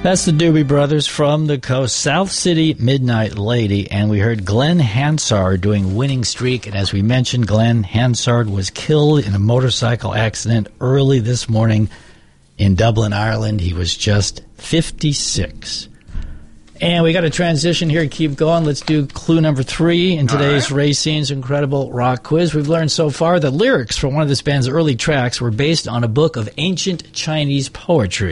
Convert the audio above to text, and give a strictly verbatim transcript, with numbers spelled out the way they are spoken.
That's the Doobie Brothers from the coast, South City Midnight Lady, and we heard Glenn Hansard doing Winning Streak, and as we mentioned, Glenn Hansard was killed in a motorcycle accident early this morning in Dublin, Ireland. He was just fifty-six. And we got a transition here. Keep going. Let's do clue number three in today's right. Racine's Incredible Rock Quiz. We've learned so far that lyrics for one of this band's early tracks were based on a book of ancient Chinese poetry.